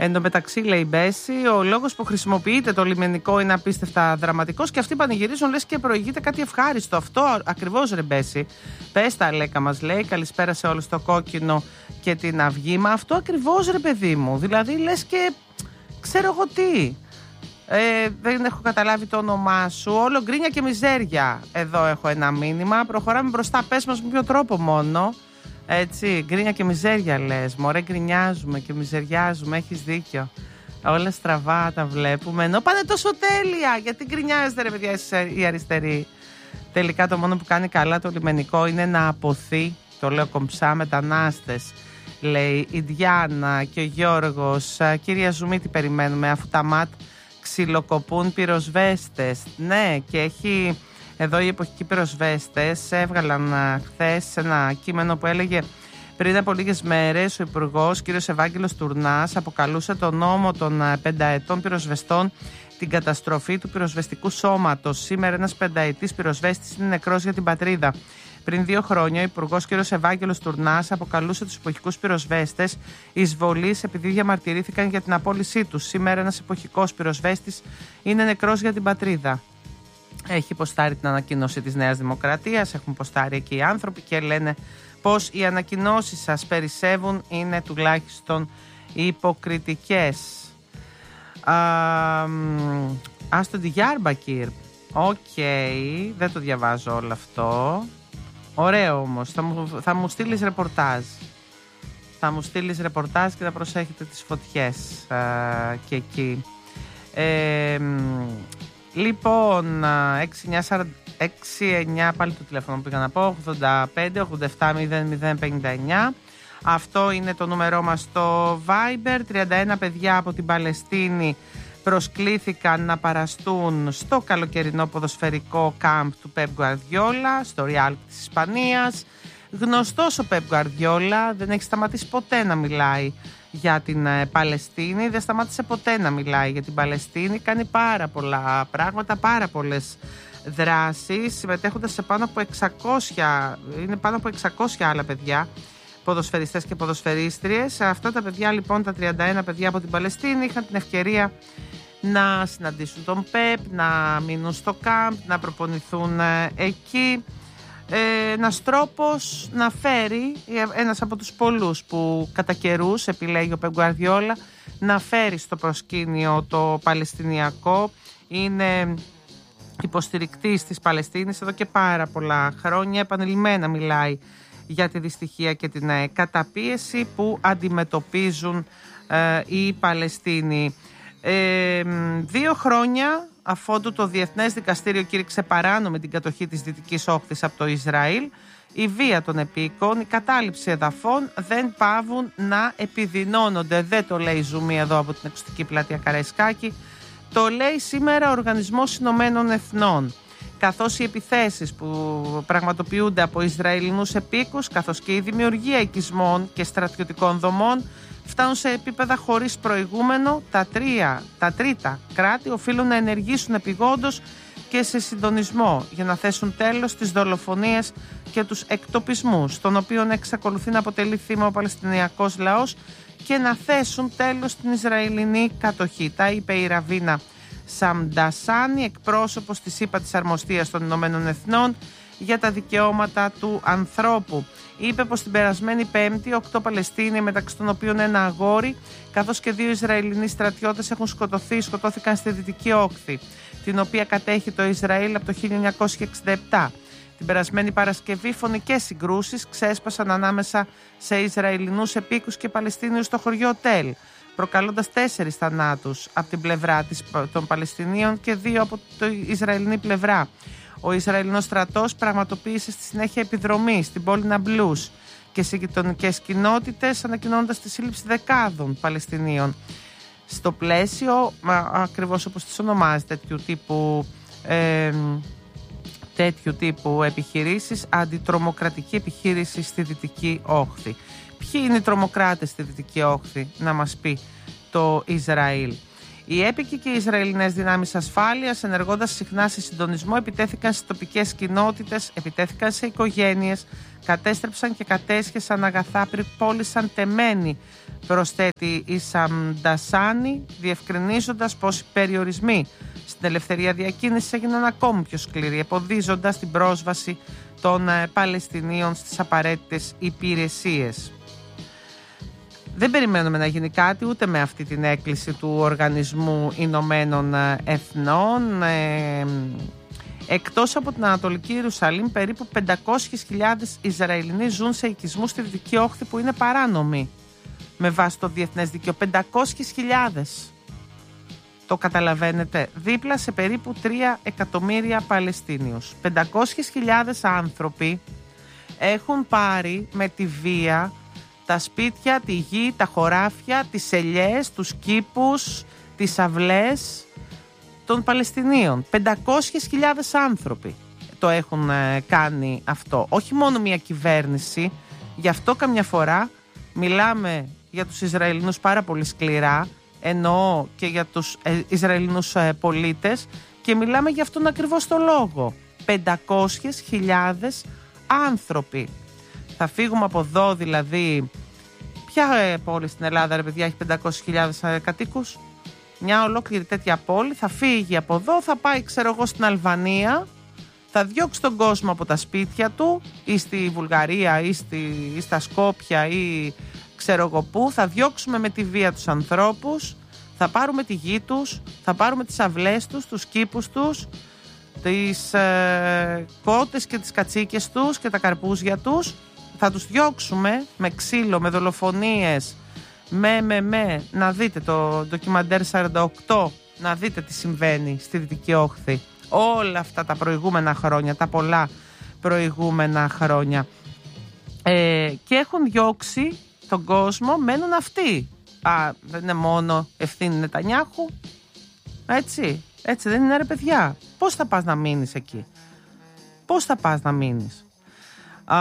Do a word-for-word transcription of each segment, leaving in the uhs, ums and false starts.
Εν τω μεταξύ, λέει Μπέση, ο λόγος που χρησιμοποιείται το λιμενικό είναι απίστευτα δραματικός και αυτοί πανηγυρίζουν λες και προηγείται κάτι ευχάριστο. Αυτό ακριβώς, ρε Μπέση. Πες τα, Λέκα μας λέει. Καλησπέρα σε όλους, το κόκκινο και την αυγή. Μα αυτό ακριβώς, ρε παιδί μου. Δηλαδή λες και ξέρω εγώ τι. Ε, δεν έχω καταλάβει το όνομά σου. Όλο γκρίνια και μιζέρια. Εδώ έχω ένα μήνυμα. Προχωράμε μπροστά. Πες μας με ποιο τρόπο μόνο. Έτσι, γκρίνια και μιζέρια λες. Μωρέ, γκρινιάζουμε και μιζεριάζουμε. Έχεις δίκιο. Όλα στραβά τα βλέπουμε. Ενώ πάνε τόσο τέλεια. Γιατί γκρινιάζετε, ρε παιδιά, οι αριστεροί. Τελικά το μόνο που κάνει καλά το λιμενικό είναι να αποθεί. Το λέω κομψά, μετανάστες. Λέει η Διάννα και ο Γιώργος. Κυρία Ζουμί, τι περιμένουμε, αφού τα ΜΑΤ ξυλοκοπούν πυροσβέστες. Ναι, και έχει εδώ οι εποχικοί πυροσβέστες έβγαλαν χθες ένα κείμενο που έλεγε πριν από λίγες μέρες ο Υπουργός κ. Ευάγγελος Τουρνάς αποκαλούσε το νόμο των πενταετών πυροσβεστών την καταστροφή του πυροσβεστικού σώματος. Σήμερα ένας πενταετής πυροσβέστης είναι νεκρός για την πατρίδα. Πριν δύο χρόνια, ο Υπουργός κ. Ευάγγελος Τουρνάς αποκαλούσε τους εποχικούς πυροσβέστες εισβολής επειδή διαμαρτυρήθηκαν για την απόλυσή τους. Σήμερα, ένας εποχικός πυροσβέστης είναι νεκρός για την πατρίδα. Έχει ποστάρει την ανακοίνωση της Νέας Δημοκρατίας, έχουν ποστάρει εκεί οι άνθρωποι και λένε πως οι ανακοινώσεις σας περισσεύουν, είναι τουλάχιστον υποκριτικές. Άστον τη Γιάρμπακυρ. Οκ, δεν το διαβάζω όλο αυτό. Ωραίο όμως, θα μου, θα μου στείλεις ρεπορτάζ. Θα μου στείλεις ρεπορτάζ και θα προσέχετε τις φωτιές α, και εκεί. Ε, λοιπόν, έξι εννιά, πάλι το τηλέφωνο που πήγα να πω, ογδόντα πέντε ογδόντα επτά μηδέν μηδέν πενήντα εννιά. Αυτό είναι το νούμερό μας στο Viber. τριάντα ένα παιδιά από την Παλαιστίνη προσκλήθηκαν να παραστούν στο καλοκαιρινό ποδοσφαιρικό κάμπ του Pep Guardiola, στο Real της Ισπανίας. Γνωστός ο Pep Guardiola, δεν έχει σταματήσει ποτέ να μιλάει για την Παλαιστίνη, δεν σταμάτησε ποτέ να μιλάει για την Παλαιστίνη, κάνει πάρα πολλά πράγματα, πάρα πολλές δράσεις, συμμετέχοντας σε πάνω από εξακόσια, είναι πάνω από εξακόσια άλλα παιδιά, ποδοσφαιριστές και ποδοσφαιρίστριες. Αυτά τα παιδιά λοιπόν, τα τριάντα ένα παιδιά από την Παλαιστίνη, είχαν την ευκαιρία να συναντήσουν τον Πεπ, να μείνουν στο κάμπ, να προπονηθούν εκεί. Ε, ένας τρόπος να φέρει, ένας από τους πολλούς που κατά καιρούς επιλέγει ο Πεπ Γκουαρδιόλα, να φέρει στο προσκήνιο το Παλαιστινιακό. Είναι υποστηρικτής της Παλαιστίνης εδώ και πάρα πολλά χρόνια, επανειλημμένα μιλάει για τη δυστυχία και την ε, καταπίεση που αντιμετωπίζουν ε, οι Παλαιστίνοι. Ε, δύο χρόνια αφότου το Διεθνές Δικαστήριο κήρυξε παράνομη την κατοχή της Δυτικής Όχθης από το Ισραήλ, η βία των επίκων, η κατάληψη εδαφών δεν παύουν να επιδεινώνονται. Δεν το λέει η Ζουμί εδώ από την ακουστική πλατεία Καραϊσκάκη, το λέει σήμερα ο Οργανισμός Ηνωμένων Εθνών. Καθώς οι επιθέσεις που πραγματοποιούνται από Ισραηλινούς επίκους, καθώς και η δημιουργία οικισμών και στρατιωτικών δομών φτάνουν σε επίπεδα χωρίς προηγούμενο, τα, τρία, τα τρίτα κράτη οφείλουν να ενεργήσουν επιγόντως και σε συντονισμό για να θέσουν τέλος στις δολοφονίες και τους εκτοπισμούς, των οποίων εξακολουθεί να αποτελεί θύμα ο Παλαιστινιακός λαός, και να θέσουν τέλος στην Ισραηλινή κατοχή. Τα είπε η Ραβίνα Σαμντασάνη, εκπρόσωπος της ΥΠΑ της Αρμοστίας των Ηνωμένων Εθνών για τα δικαιώματα του ανθρώπου. Είπε πως την περασμένη Πέμπτη οκτώ Παλαιστίνοι, μεταξύ των οποίων ένα αγόρι, καθώς και δύο Ισραηλινοί στρατιώτες έχουν σκοτωθεί, σκοτώθηκαν στη Δυτική Όχθη, την οποία κατέχει το Ισραήλ από το χίλια εννιακόσια εξήντα επτά. Την περασμένη Παρασκευή φωνικές συγκρούσεις ξέσπασαν ανάμεσα σε Ισραηλινούς επίκους και Παλαιστίνιους στο χωριό Τέλ, προκαλώντας τέσσερις θανάτους από την πλευρά των Παλαιστινίων και δύο από την Ισραηλινή πλευρά. Ο Ισραηλινός στρατός πραγματοποίησε στη συνέχεια επιδρομή στην πόλη Ναμπλούς και σε γειτονικές κοινότητες, ανακοινώνοντας τη σύλληψη δεκάδων Παλαιστινίων. Στο πλαίσιο, ακριβώς όπως τις ονομάζει, τέτοιου τύπου, ε, τέτοιου τύπου επιχειρήσεις, αντιτρομοκρατική επιχείρηση στη Δυτική Όχθη. Ποιοι είναι οι τρομοκράτες στη Δυτική Όχθη, να μας πει το Ισραήλ. Οι έπικοι και οι Ισραηλινές δυνάμεις ασφάλειας, ενεργώντας συχνά σε συντονισμό, επιτέθηκαν στις τοπικές κοινότητες, επιτέθηκαν σε οικογένειες, κατέστρεψαν και κατέσχεσαν αγαθά, πώλησαν τεμένη προσθέτει η Σαμντασάνη, διευκρινίζοντας πως οι περιορισμοί στην ελευθερία διακίνησης έγιναν ακόμη πιο σκληροί, εμποδίζοντας την πρόσβαση των Παλαιστινίων στις απαραίτητες υπηρεσίες. Δεν περιμένουμε να γίνει κάτι ούτε με αυτή την έκκληση του Οργανισμού Ηνωμένων Εθνών. Ε, εκτός από την Ανατολική Ιερουσαλήμ, περίπου πεντακόσιες χιλιάδες Ισραηλινοί ζουν σε οικισμούς στη Δυτική Όχθη που είναι παράνομοι με βάση το διεθνές δίκαιο. πεντακόσιες χιλιάδες. Το καταλαβαίνετε, δίπλα σε περίπου τρία εκατομμύρια Παλαιστίνιους. πεντακόσιες χιλιάδες άνθρωποι έχουν πάρει με τη βία τα σπίτια, τη γη, τα χωράφια, τις ελιές, τους κήπους, τις αυλές των Παλαιστινίων. πεντακόσιες χιλιάδες άνθρωποι το έχουν κάνει αυτό. Όχι μόνο μια κυβέρνηση, γι' αυτό καμιά φορά μιλάμε για τους Ισραηλινούς πάρα πολύ σκληρά, εννοώ και για τους Ισραηλινούς πολίτες, και μιλάμε για αυτόν ακριβώς το λόγο. πεντακόσιες χιλιάδες άνθρωποι. Θα φύγουμε από εδώ δηλαδή. Ποια πόλη στην Ελλάδα, ρε παιδιά, έχει πεντακόσιες χιλιάδες κατοίκους? Μια ολόκληρη τέτοια πόλη θα φύγει από εδώ, θα πάει, ξέρω εγώ, στην Αλβανία, θα διώξει τον κόσμο από τα σπίτια του, ή στη Βουλγαρία ή, στη, ή στα Σκόπια ή ξέρω εγώ πού. Θα διώξουμε με τη βία τους ανθρώπους, θα πάρουμε τη γη τους, θα πάρουμε τις αυλές τους, τους κήπους τους, τις ε, κότες και τις κατσίκες τους και τα καρπούζια τους. Θα τους διώξουμε με ξύλο, με δολοφονίες, με, με, με. Να δείτε το ντοκιμαντέρ σαράντα οκτώ, να δείτε τι συμβαίνει στη Δυτική Όχθη. Όλα αυτά τα προηγούμενα χρόνια, τα πολλά προηγούμενα χρόνια. Ε, και έχουν διώξει τον κόσμο, μένουν αυτοί. Α, δεν είναι μόνο ευθύνη Νετανιάχου. Έτσι, έτσι δεν είναι, ρε παιδιά? Πώς θα πας να μείνεις εκεί? Πώς θα πας να μείνεις? Α,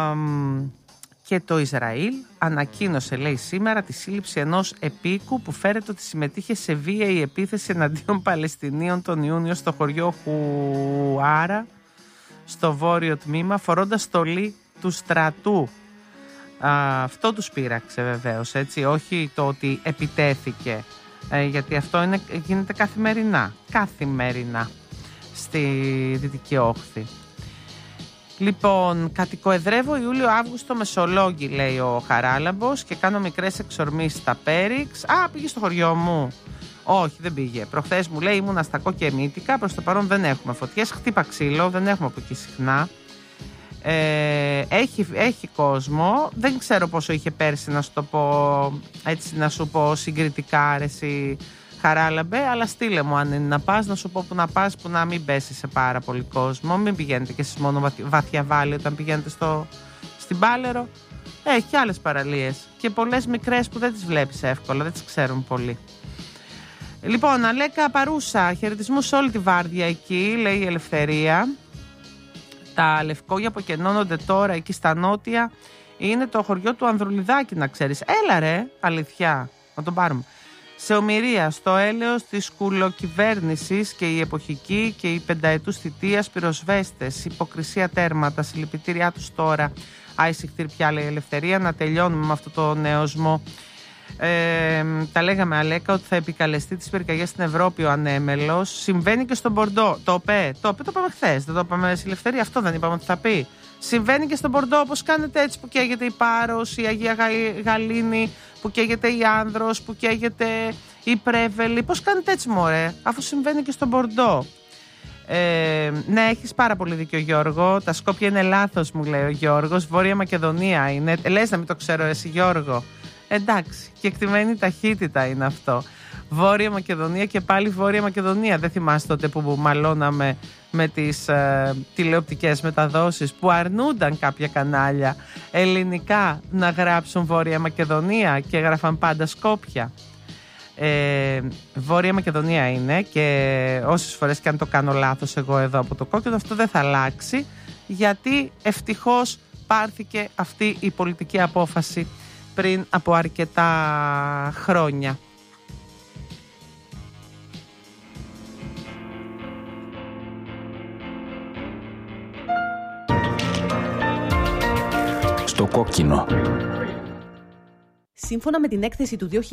και το Ισραήλ ανακοίνωσε, λέει, σήμερα τη σύλληψη ενός επίκου που φέρεται ότι συμμετείχε σε βίαιη επίθεση εναντίον Παλαιστινίων τον Ιούνιο στο χωριό Χουάρα, στο βόρειο τμήμα, φορώντας στολή του στρατού. Α, αυτό τους πείραξε βεβαίως, έτσι, όχι το ότι επιτέθηκε, ε, γιατί αυτό είναι, γίνεται καθημερινά, καθημερινά στη Δυτική Όχθη. Λοιπόν, κατοικοεδρεύω Ιούλιο-Αύγουστο Μεσολόγγι, λέει ο Χαράλαμπος, και κάνω μικρές εξορμήσεις στα Πέριξ. Α, πήγε στο χωριό μου? Όχι, δεν πήγε. Προχθές μου λέει ήμουνα στα Κοκκεμίτικα. Προς το παρόν δεν έχουμε φωτιές. Χτύπα ξύλο, δεν έχουμε από εκεί συχνά. Ε, έχει, έχει κόσμο. Δεν ξέρω πόσο είχε πέρσι, να σου το πω, έτσι, να σου πω συγκριτικά, αρέσει, Χαράλαμπε, αλλά στείλε μου αν είναι να πας, να σου πω που να πας, που να μην πέσει σε πάρα πολύ κόσμο. Μην πηγαίνετε κι εσείς μόνο βαθιά βάλει όταν πηγαίνετε στο, στην Πάλαιρο. Έχει και άλλες παραλίες και πολλές μικρές που δεν τις βλέπεις εύκολα, δεν τις ξέρουν πολύ. Λοιπόν, Αλέκα Παρούσα, χαιρετισμούς σε όλη τη βάρδια εκεί, λέει η Ελευθερία. Τα λευκόγια που κενώνονται τώρα εκεί στα νότια είναι το χωριό του Ανδρουλιδάκη, να ξέρεις. Έλα ρε, αλήθεια, να τον πάρουμε. Σε ομηρία, στο έλεος της κουλοκυβέρνησης και η εποχική και η πενταετούς θητείας πυροσβέστες, υποκρισία τέρματα, συλληπιτήριά τους τώρα. Άισι χτυρπιά, λέει η Ελευθερία, να τελειώνουμε με αυτό το νεοσμό. Ε, τα λέγαμε, Αλέκα, ότι θα επικαλεστεί τις πυρκαγιές στην Ευρώπη ο ανέμελος. Συμβαίνει και στον Μπορντό. Το είπε, το είπε, το είπαμε χθες. Δεν το είπαμε στη Ελευθερία, αυτό δεν είπαμε ότι θα πει. Συμβαίνει και στον Μπορντό, όπως κάνετε έτσι, που καίγεται η Πάρος, η Αγία Γαλήνη, που καίγεται η Άνδρος, που καίγεται η Πρέβελη. Πώς κάνετε έτσι, μωρέ, αφού συμβαίνει και στον Μπορντό. Ε, ναι, έχεις πάρα πολύ δίκιο, Γιώργο. Τα Σκόπια είναι λάθος, μου λέει ο Γιώργος. Βόρεια Μακεδονία είναι. Ε, λες να μην το ξέρω εσύ, Γιώργο? Εντάξει, και εκτιμένη ταχύτητα είναι αυτό. Βόρεια Μακεδονία και πάλι Βόρεια Μακεδονία. Δεν θυμάσαι τότε που μαλώναμε με τις ε, τηλεοπτικές μεταδόσεις, που αρνούνταν κάποια κανάλια ελληνικά να γράψουν Βόρεια Μακεδονία και έγραφαν πάντα Σκόπια. Ε, Βόρεια Μακεδονία είναι, και όσες φορές και αν το κάνω λάθος εγώ εδώ από το κόκκινο, αυτό δεν θα αλλάξει, γιατί ευτυχώς πάρθηκε αυτή η πολιτική απόφαση πριν από αρκετά χρόνια. Στο κόκκινο. Σύμφωνα με την έκθεση του δύο